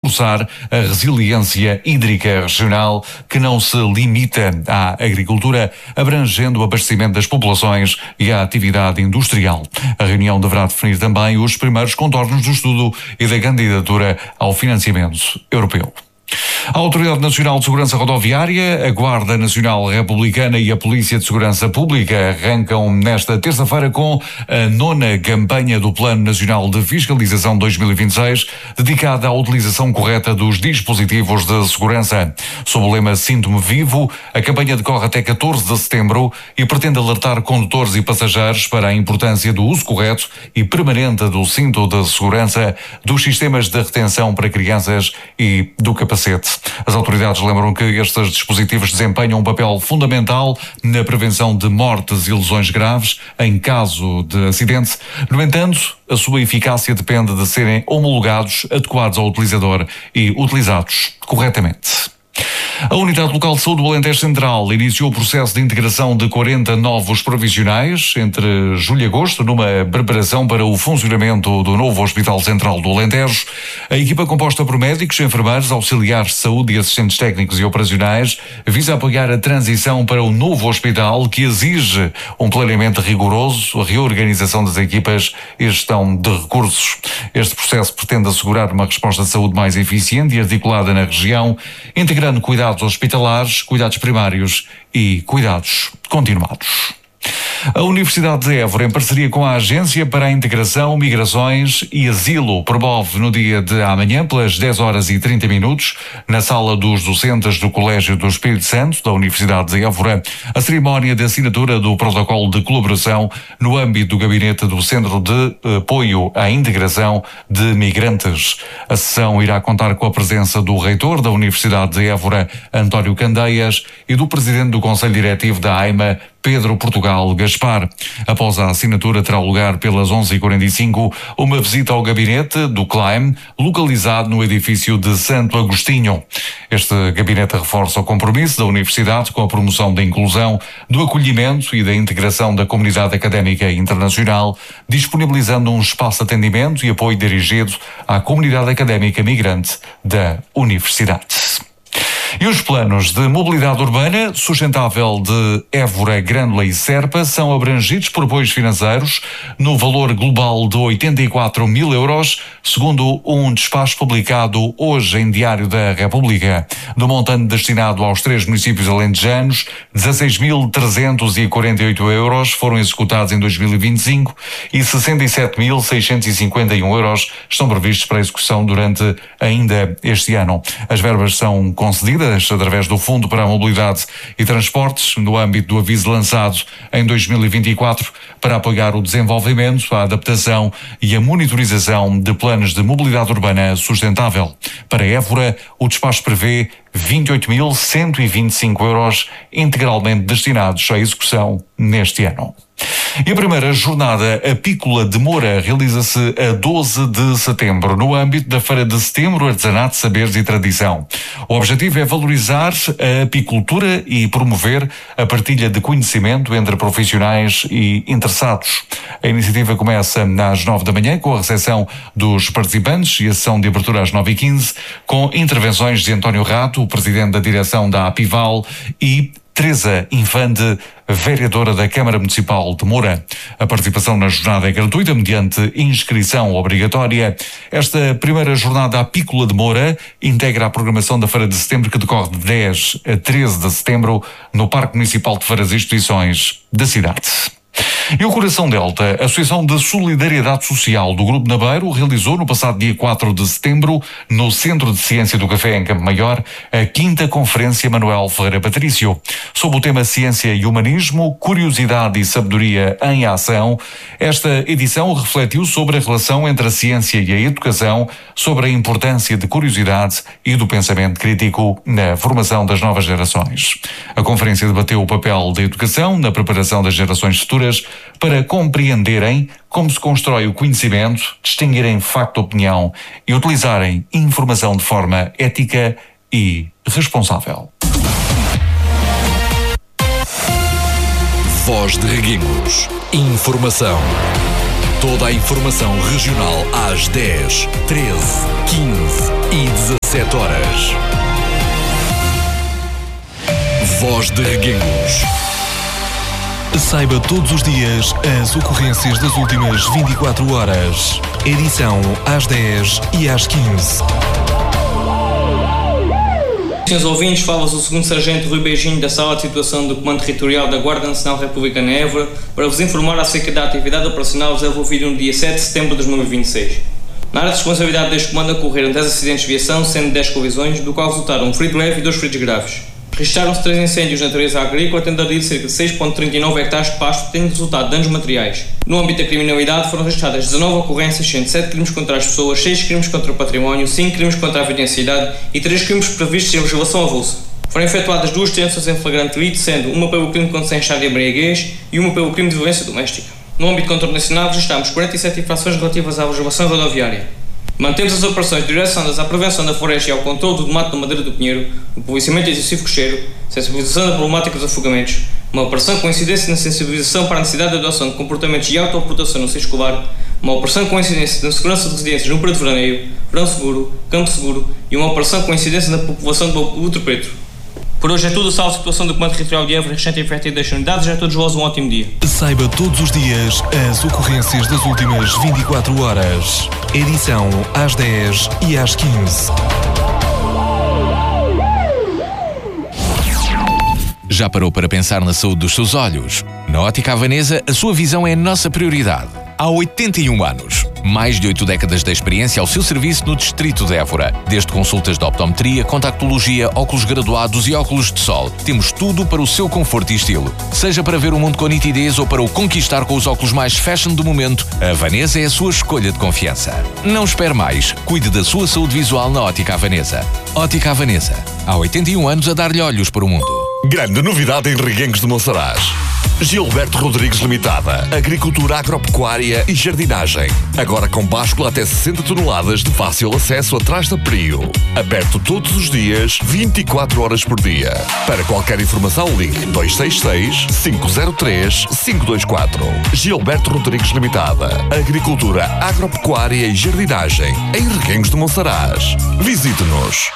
reforçar a resiliência hídrica regional, que não se limita à agricultura, abrangendo o abastecimento das populações e a atividade industrial. A reunião deverá definir também os primeiros contornos do estudo e da candidatura ao financiamento europeu. A Autoridade Nacional de Segurança Rodoviária, a Guarda Nacional Republicana e a Polícia de Segurança Pública arrancam nesta terça-feira com a 9ª campanha do Plano Nacional de Fiscalização 2026, dedicada à utilização correta dos dispositivos de segurança. Sob o lema Sinto-me Vivo, a campanha decorre até 14 de setembro e pretende alertar condutores e passageiros para a importância do uso correto e permanente do cinto de segurança, dos sistemas de retenção para crianças e do capacete. As autoridades lembram que estes dispositivos desempenham um papel fundamental na prevenção de mortes e lesões graves em caso de acidente. No entanto, a sua eficácia depende de serem homologados, adequados ao utilizador e utilizados corretamente. A Unidade Local de Saúde do Alentejo Central iniciou o processo de integração de 40 novos provisionais entre julho e agosto, numa preparação para o funcionamento do novo Hospital Central do Alentejo. A equipa, composta por médicos, enfermeiros, auxiliares de saúde e assistentes técnicos e operacionais, visa apoiar a transição para o novo hospital, que exige um planeamento rigoroso, a reorganização das equipas e gestão de recursos. Este processo pretende assegurar uma resposta de saúde mais eficiente e articulada na região, integrando cuidados hospitalares, cuidados primários e cuidados continuados. A Universidade de Évora, em parceria com a Agência para a Integração, Migrações e Asilo, promove no dia de amanhã, pelas 10h30, na Sala dos Docentes do Colégio do Espírito Santo, da Universidade de Évora, a cerimónia de assinatura do protocolo de colaboração no âmbito do gabinete do Centro de Apoio à Integração de Migrantes. A sessão irá contar com a presença do reitor da Universidade de Évora, António Candeias, e do presidente do Conselho Diretivo da AIMA, Pedro Portugal Gaspar. Após a assinatura, terá lugar pelas 11h45 uma visita ao gabinete do CLAIM, localizado no edifício de Santo Agostinho. Este gabinete reforça o compromisso da Universidade com a promoção da inclusão, do acolhimento e da integração da comunidade académica internacional, disponibilizando um espaço de atendimento e apoio dirigido à comunidade académica migrante da Universidade. E os planos de mobilidade urbana sustentável de Évora, Grândola e Serpa são abrangidos por apoios financeiros no valor global de 84 mil euros, segundo um despacho publicado hoje em Diário da República. Do montante destinado aos 3 municípios alentejanos, 16.348 euros foram executados em 2025 e 67.651 euros estão previstos para execução durante ainda este ano. As verbas são concedidas através do Fundo para a Mobilidade e Transportes, no âmbito do aviso lançado em 2024 para apoiar o desenvolvimento, a adaptação e a monitorização de planos de mobilidade urbana sustentável. Para Évora, o despacho prevê 28.125 euros integralmente destinados à execução neste ano. E a primeira jornada apícola de Moura realiza-se a 12 de setembro, no âmbito da Feira de Setembro, Artesanato, Saberes e Tradição. O objetivo é valorizar a apicultura e promover a partilha de conhecimento entre profissionais e interessados. A iniciativa começa às 9 da manhã, com a recepção dos participantes e a sessão de abertura às 9h15, com intervenções de António Rato, o presidente da direção da Apival, e Teresa Infante, vereadora da Câmara Municipal de Moura. A participação na jornada é gratuita, mediante inscrição obrigatória. Esta primeira jornada apícola de Moura integra a programação da Feira de Setembro, que decorre de 10 a 13 de setembro no Parque Municipal de Feiras e Instituições da cidade. E o Coração Delta, a Associação de Solidariedade Social do Grupo Nabeiro, realizou no passado dia 4 de setembro, no Centro de Ciência do Café em Campo Maior, a 5ª Conferência Manuel Ferreira Patrício. Sob o tema Ciência e Humanismo, Curiosidade e Sabedoria em Ação, esta edição refletiu sobre a relação entre a ciência e a educação, sobre a importância de curiosidade e do pensamento crítico na formação das novas gerações. A conferência debateu o papel da educação na preparação das gerações futuras para compreenderem como se constrói o conhecimento, distinguirem facto-opinião e utilizarem informação de forma ética e responsável. Voz de Reguengos. Informação. Toda a informação regional às 10, 13, 15 e 16. horas. Voz de Reguengos. Saiba todos os dias as ocorrências das últimas 24 horas. Edição às 10 e às 15. Senhores ouvintes, fala-vos o 2º Sargento Rui Beijinho da Sala de Situação do Comando Territorial da Guarda Nacional Republicana Évora para vos informar acerca da atividade operacional desenvolvida no dia 7 de setembro de 2026. Na área de responsabilidade deste comando ocorreram 10 acidentes de viação, sendo 10 colisões, do qual resultaram um ferido leve e 2 feridos graves. Registaram-se 3 incêndios de natureza agrícola, tendo ardido cerca de 6,39 hectares de pasto, tendo resultado danos materiais. No âmbito da criminalidade, foram registradas 19 ocorrências, sendo 7 crimes contra as pessoas, 6 crimes contra o património, 5 crimes contra a evidencialidade e 3 crimes previstos em legislação avulsa. Foram efetuadas 2 detenções em flagrante delito, sendo uma pelo crime de condução em estado de embriaguez e uma pelo crime de violência doméstica. No âmbito do controle nacional, registramos 47 infrações relativas à legislação rodoviária. Mantemos as operações direcionadas à prevenção da floresta e ao controle do mato da madeira do pinheiro, o policiamento excessivo costeiro, sensibilização da problemática dos afogamentos, uma operação com incidência na sensibilização para a necessidade de adoção de comportamentos de autoproteção no seio escolar, uma operação com incidência na segurança de residências no período de veraneio, verão seguro, campo seguro e uma operação com incidência na população do Outro Preto. Por hoje é tudo. A Sala de Situação do Comando Territorial de Évora, restante efetivo das unidades. Já a todos vós um ótimo dia. Saiba todos os dias as ocorrências das últimas 24 horas. Edição às 10 e às 15. Já parou para pensar na saúde dos seus olhos? Na Ótica Havanesa, a sua visão é a nossa prioridade. Há 81 anos. Mais de 8 décadas de experiência ao seu serviço no Distrito de Évora. Desde consultas de optometria, contactologia, óculos graduados e óculos de sol. Temos tudo para o seu conforto e estilo. Seja para ver o mundo com nitidez ou para o conquistar com os óculos mais fashion do momento, a Havanesa é a sua escolha de confiança. Não espere mais. Cuide da sua saúde visual na Ótica Havanesa. Ótica Havanesa. Há 81 anos a dar-lhe olhos para o mundo. Grande novidade em Reguengos de Monsaraz. Gilberto Rodrigues Limitada, Agricultura Agropecuária e Jardinagem. Agora com báscula até 60 toneladas de fácil acesso atrás da Prio. Aberto todos os dias, 24 horas por dia. Para qualquer informação, ligue 266-503-524. Gilberto Rodrigues Limitada, Agricultura Agropecuária e Jardinagem, em Reguengos de Monsaraz. Visite-nos.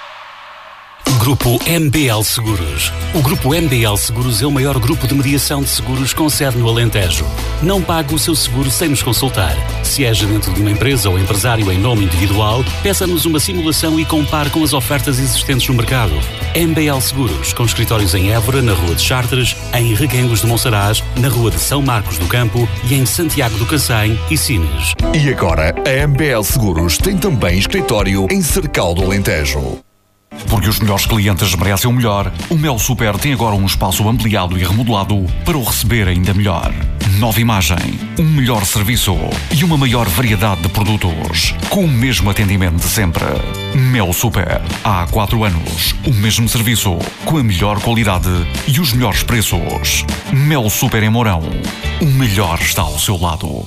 Grupo MBL Seguros. O Grupo MBL Seguros é o maior grupo de mediação de seguros com sede no Alentejo. Não pague o seu seguro sem nos consultar. Se é gerente de uma empresa ou empresário em nome individual, peça-nos uma simulação e compare com as ofertas existentes no mercado. MBL Seguros, com escritórios em Évora, na Rua de Chartres, em Reguengos de Monsaraz, na Rua de São Marcos do Campo e em Santiago do Cacém e Sines. E agora, a MBL Seguros tem também escritório em Cercal do Alentejo. Porque os melhores clientes merecem o melhor, o Mel Super tem agora um espaço ampliado e remodelado para o receber ainda melhor. Nova imagem, um melhor serviço e uma maior variedade de produtos, com o mesmo atendimento de sempre. Mel Super. Há 4 anos, o mesmo serviço, com a melhor qualidade e os melhores preços. Mel Super em Mourão. O melhor está ao seu lado.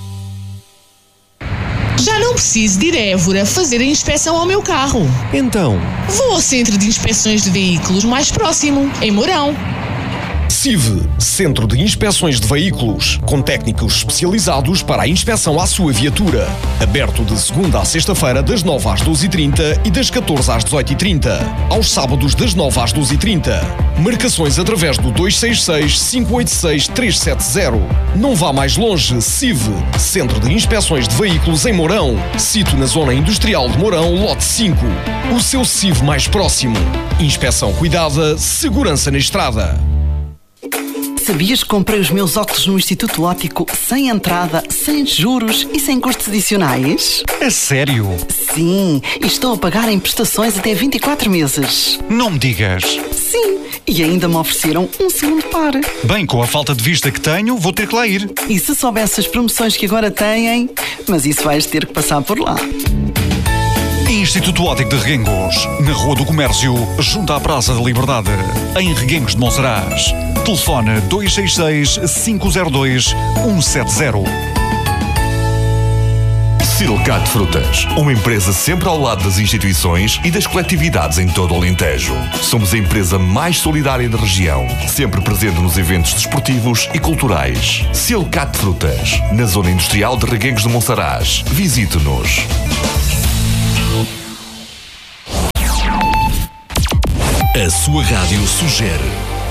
Já não preciso de ir a Évora fazer a inspeção ao meu carro. Então? Vou ao Centro de Inspeções de Veículos mais próximo, em Mourão. CIV, Centro de Inspeções de Veículos, com técnicos especializados para a inspeção à sua viatura. Aberto de segunda à sexta-feira das 9 às 12h30 e das 14 às 18h30. Aos sábados das 9 às 12h30. Marcações através do 266-586-370. Não vá mais longe, CIV, Centro de Inspeções de Veículos em Mourão. Sito na Zona Industrial de Mourão, lote 5. O seu CIV mais próximo. Inspeção cuidada, segurança na estrada. Sabias que comprei os meus óculos no Instituto Óptico sem entrada, sem juros e sem custos adicionais? É sério? Sim, e estou a pagar em prestações até 24 meses. Não me digas. Sim, e ainda me ofereceram um segundo par. Bem, com a falta de vista que tenho, vou ter que lá ir. E se soubesse as promoções que agora têm? Mas isso vais ter que passar por lá. Instituto Óptico de Reguengos, na Rua do Comércio, junto à Praça da Liberdade, em Reguengos de Monsaraz. Telefone 266-502-170. Silcat Frutas, uma empresa sempre ao lado das instituições e das coletividades em todo o Alentejo. Somos a empresa mais solidária da região, sempre presente nos eventos desportivos e culturais. Silcat Frutas, na Zona Industrial de Reguengos de Monsaraz. Visite-nos. A sua rádio sugere.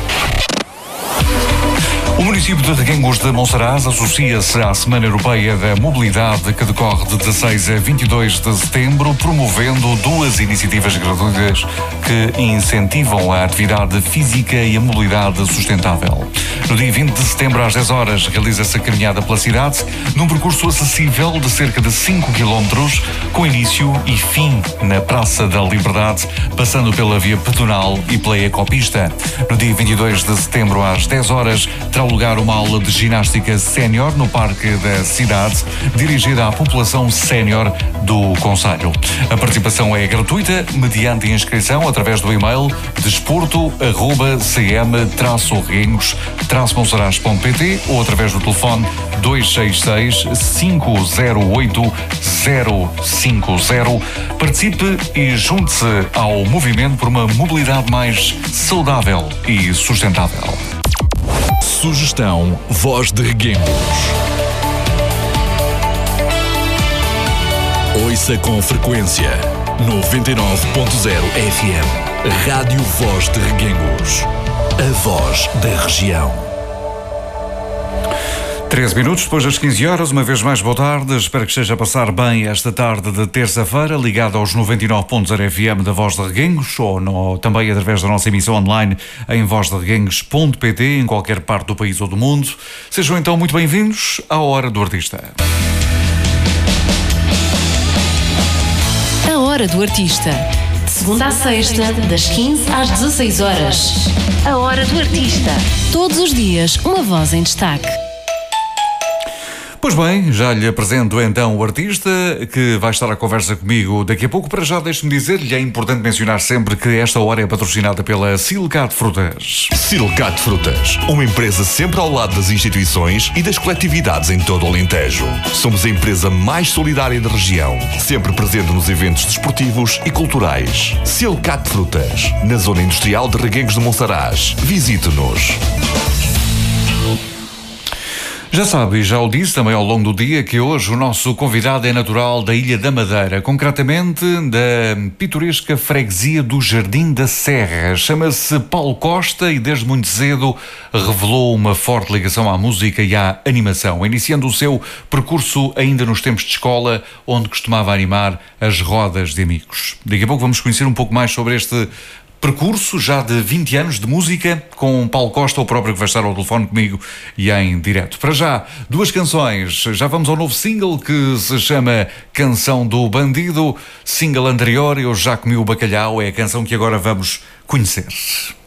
O município de Reguengos de Monsaraz associa-se à Semana Europeia da Mobilidade, que decorre de 16 a 22 de setembro, promovendo duas iniciativas gratuitas que incentivam a atividade física e a mobilidade sustentável. No dia 20 de setembro, às 10 horas, realiza-se a caminhada pela cidade, num percurso acessível de cerca de 5 km, com início e fim na Praça da Liberdade, passando pela via pedonal e pela ecopista. No dia 22 de setembro, às 10 horas, terá lugar uma aula de ginástica sénior no Parque da Cidade, dirigida à população sénior do concelho. A participação é gratuita, mediante inscrição através do e-mail desporto@cm-reguengos-monsaraz.pt ou através do telefone 266-508-050. Participe e junte-se ao movimento por uma mobilidade mais saudável e sustentável. Sugestão Voz de Reguengos. Ouça com frequência 99.0 FM. Rádio Voz de Reguengos. A voz da região. 13 minutos depois das 15 horas, uma vez mais boa tarde, espero que esteja a passar bem esta tarde de terça-feira, ligado aos 99.0 FM da Voz de Reguengos, ou também através da nossa emissão online em vozdereguengos.pt, em qualquer parte do país ou do mundo. Sejam então muito bem-vindos à Hora do Artista. A Hora do Artista. De segunda à sexta, das 15 às 16 horas. A Hora do Artista. Todos os dias, uma voz em destaque. Pois bem, já lhe apresento então o artista que vai estar à conversa comigo daqui a pouco. Para já, deixe-me dizer-lhe, é importante mencionar sempre que esta hora é patrocinada pela Silcat Frutas. Silcat Frutas, uma empresa sempre ao lado das instituições e das coletividades em todo o Alentejo. Somos a empresa mais solidária da região, sempre presente nos eventos desportivos e culturais. Silcat Frutas, na zona industrial de Reguengos de Monsaraz. Visite-nos. Já sabe, e já o disse também ao longo do dia, que hoje o nosso convidado é natural da Ilha da Madeira, concretamente da pitoresca freguesia do Jardim da Serra. Chama-se Paulo Costa e desde muito cedo revelou uma forte ligação à música e à animação, iniciando o seu percurso ainda nos tempos de escola, onde costumava animar as rodas de amigos. Daqui a pouco vamos conhecer um pouco mais sobre este percurso já de 20 anos de música com Paulo Costa, o próprio que vai estar ao telefone comigo e em direto. Para já, duas canções. Já vamos ao novo single que se chama Canção do Bandido. Single anterior, Eu Já Comi o Bacalhau, é a canção que agora vamos conhecer.